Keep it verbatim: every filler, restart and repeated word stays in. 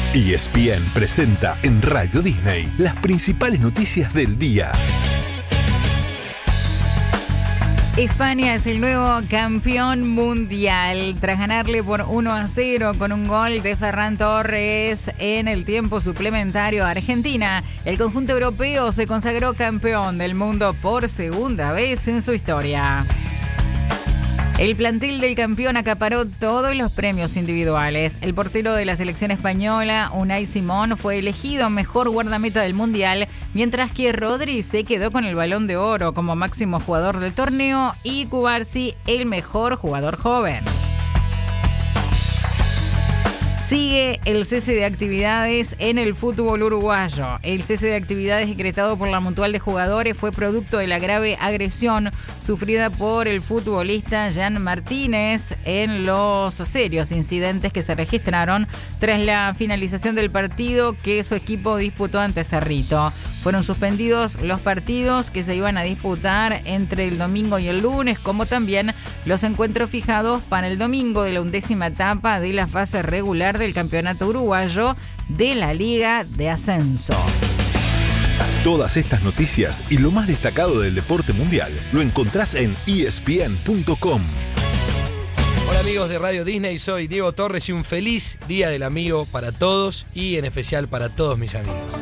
E S P N presenta en Radio Disney las principales noticias del día. España es el nuevo campeón mundial tras ganarle por uno a cero con un gol de Ferran Torres en el tiempo suplementario a Argentina. El conjunto europeo se consagró campeón del mundo por segunda vez en su historia. El plantel del campeón acaparó todos los premios individuales. El portero de la selección española, Unai Simón, fue elegido mejor guardameta del Mundial, mientras que Rodri se quedó con el Balón de Oro como máximo jugador del torneo y Cubarsí el mejor jugador joven. Sigue el cese de actividades en el fútbol uruguayo. El cese de actividades decretado por la Mutual de Jugadores fue producto de la grave agresión sufrida por el futbolista Jan Martínez en los serios incidentes que se registraron tras la finalización del partido que su equipo disputó ante Cerrito. Fueron suspendidos los partidos que se iban a disputar entre el domingo y el lunes, como también los encuentros fijados para el domingo de la undécima etapa de la fase regular del Campeonato Uruguayo de la Liga de Ascenso. Todas estas noticias y lo más destacado del deporte mundial lo encontrás en E S P N punto com. Hola amigos de Radio Disney, soy Diego Torres y un feliz Día del Amigo para todos y en especial para todos mis amigos.